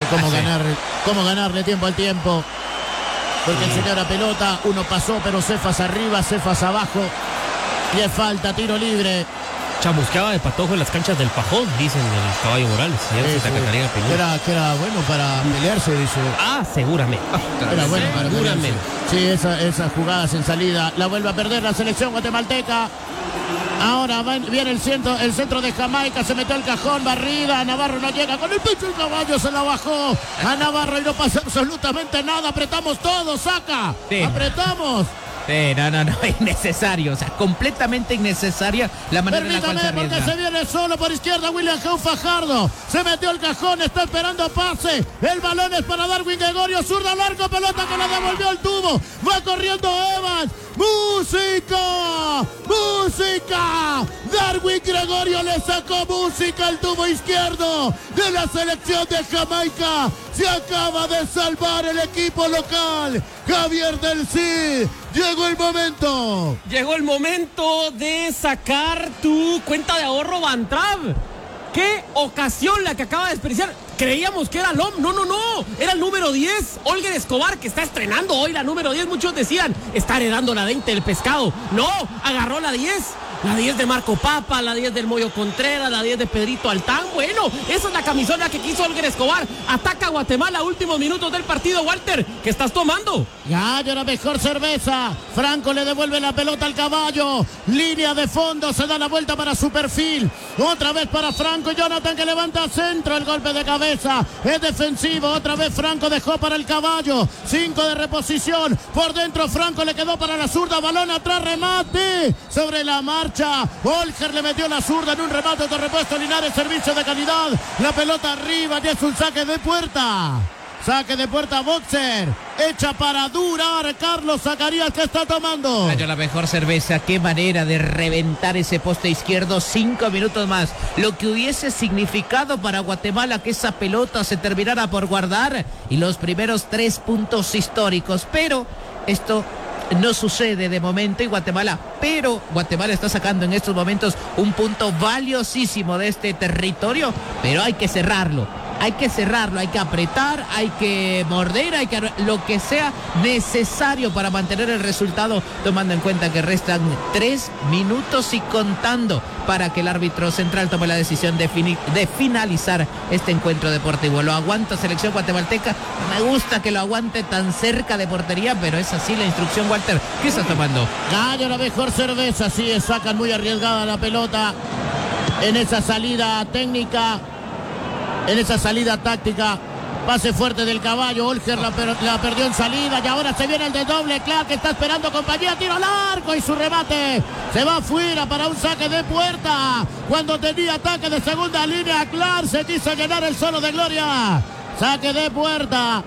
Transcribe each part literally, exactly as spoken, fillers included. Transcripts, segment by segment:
cómo, ah, ganar, sí. cómo ganarle tiempo al tiempo. Porque sí. el señor a pelota, uno pasó, pero Cefas arriba, Cefas abajo. Y es falta, tiro libre. Chamusqueaba de patojo en las canchas del Pajón, dicen el Caballo Morales. Ya Sí, se sí. Catarina Que era, que era bueno para pelearse, dice. Ah, seguramente. Era bueno para Seguramente. pelearse. Sí, esa, esas jugadas en salida. La vuelve a perder la selección guatemalteca. Ahora va, viene el centro, el centro de Jamaica, se metió al cajón, barrida, Navarro no llega, con el pecho el caballo se la bajó a Navarro y no pasa absolutamente nada, apretamos todo, saca, Sí. apretamos. Sí, no, no, no, innecesario, o sea, completamente innecesaria la manera en la cual se Permítame, porque arriesga. se viene solo por izquierda William Jau Fajardo, se metió el cajón, está esperando pase, el balón es para Darwin Gregorio, zurda largo, pelota que la devolvió el tubo, va corriendo Evans, ¡música! ¡Música! Darwin Gregorio le sacó música al tubo izquierdo de la selección de Jamaica, se acaba de salvar el equipo local, Javier del Cid, llegó el momento. Llegó el momento de sacar tu cuenta de ahorro Bantrav. ¡Qué ocasión la que acaba de desperdiciar! Creíamos que era Lom. No, no, no. Era el número diez. Olger Escobar, que está estrenando hoy la número diez. Muchos decían, está heredando la veinte del pescado. No, agarró la diez. La diez de Marco Papa, la diez del Moyo Contreras, la diez de Pedrito Altán. Bueno, esa es la camisola que quiso Olger Escobar. Ataca a Guatemala, últimos minutos del partido. Walter, ¿qué estás tomando? Ya, ya la mejor cerveza. Franco le devuelve la pelota al caballo. Línea de fondo, se da la vuelta para su perfil. Otra vez para Franco. Jonathan que levanta centro. El golpe de cabeza es defensivo. Otra vez Franco dejó para el caballo. Cinco de reposición. Por dentro Franco le quedó para la zurda. Balón atrás, remate. Sobre la marcha. Olger le metió la zurda en un remate de repuesto. Linares, servicio de calidad. La pelota arriba y es un saque de puerta. Saque de puerta, Boxer. Hecha para durar. Carlos Zacarías, que está tomando. Cayó la mejor cerveza. Qué manera de reventar ese poste izquierdo. Cinco minutos más. Lo que hubiese significado para Guatemala que esa pelota se terminara por guardar. Y los primeros tres puntos históricos. Pero esto no sucede de momento y Guatemala, pero Guatemala está sacando en estos momentos un punto valiosísimo de este territorio, pero hay que cerrarlo, hay que cerrarlo, hay que apretar, hay que morder, hay que lo que sea necesario para mantener el resultado, tomando en cuenta que restan tres minutos y contando para que el árbitro central tome la decisión de, fini- de finalizar este encuentro deportivo. Lo aguanta selección guatemalteca, me gusta que lo aguante tan cerca de portería, pero es así la instrucción. Walter, ¿qué está tomando? Gana la mejor cerveza, sí, sacan muy arriesgada la pelota en esa salida técnica, en esa salida táctica. Pase fuerte del caballo, Olger la, per- la perdió en salida y ahora se viene el de doble. Clark que está esperando compañía, tiro largo y su remate se va afuera para un saque de puerta. Cuando tenía ataque de segunda línea, Clark se quiso llenar el solo de gloria. Saque de puerta.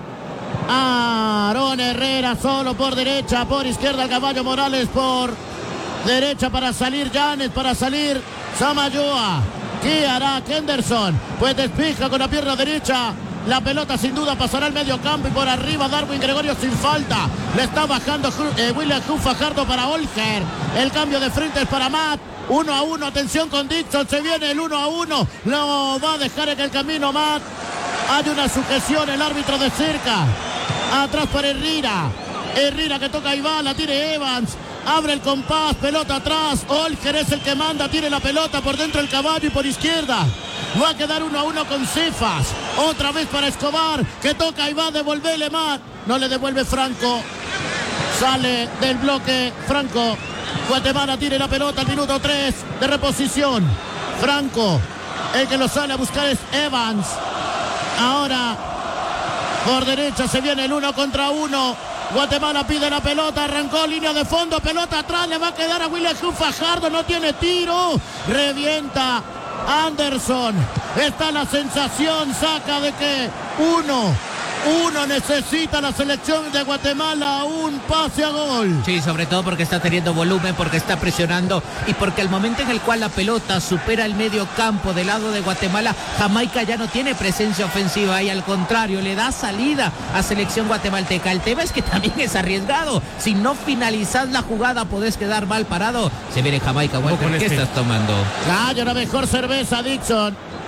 Aarón Herrera solo por derecha, por izquierda el caballo Morales, por derecha para salir Llanes, para salir Samayoa. ¿Qué hará Kenderson? Pues despeja con la pierna derecha. La pelota sin duda pasará al medio campo y por arriba Darwin Gregorio sin falta. Le está bajando eh, William Jau Fajardo para Olger. El cambio de frente es para Matt. Uno a uno, atención con Dixon. Se viene el uno a uno. Lo va a dejar en el camino Matt. Hay una sujeción, el árbitro de cerca. Atrás para Herrera. Herrera que toca y va, la tiene Evans. Abre el compás, pelota atrás. Olger es el que manda, tiene la pelota por dentro el caballo y por izquierda. Va a quedar uno a uno con Cefas. Otra vez para Escobar, que toca y va a devolverle más. No le devuelve Franco. Sale del bloque Franco. Guatemala tiene la pelota al minuto tres de reposición. Franco, el que lo sale a buscar es Evans. Ahora por derecha se viene el uno contra uno. Guatemala pide la pelota, arrancó línea de fondo, pelota atrás, le va a quedar a William Jau Fajardo, no tiene tiro, revienta Anderson. Está la sensación, saca de que uno, uno necesita la selección de Guatemala un pase a gol. Sí, sobre todo porque está teniendo volumen, porque está presionando y porque al momento en el cual la pelota supera el medio campo del lado de Guatemala, Jamaica ya no tiene presencia ofensiva y al contrario, le da salida a selección guatemalteca. El tema es que también es arriesgado. Si no finalizas la jugada, podés quedar mal parado. Se viene Jamaica. Walter, ¿qué este. estás tomando? Gallo, la mejor cerveza, Dixon.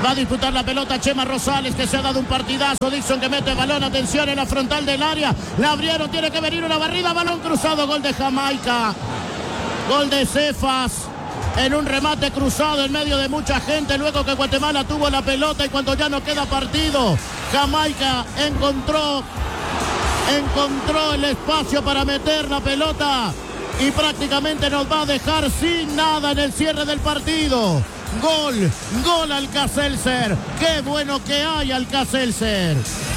Va a disputar la pelota Chema Rosales, que se ha dado un partidazo. Dixon que mete balón, atención en la frontal del área. La abrieron, tiene que venir una barrida, balón cruzado, gol de Jamaica. Gol de Cefas en un remate cruzado en medio de mucha gente, luego que Guatemala tuvo la pelota y cuando ya no queda partido, Jamaica encontró, encontró el espacio para meter la pelota y prácticamente nos va a dejar sin nada en el cierre del partido. Gol, gol Alcacelser. Qué bueno que hay Alcacelser.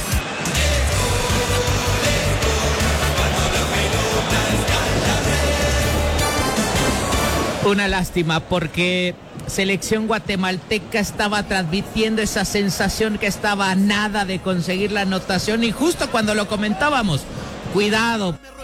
Una lástima porque selección guatemalteca estaba transmitiendo esa sensación que estaba a nada de conseguir la anotación y justo cuando lo comentábamos, cuidado.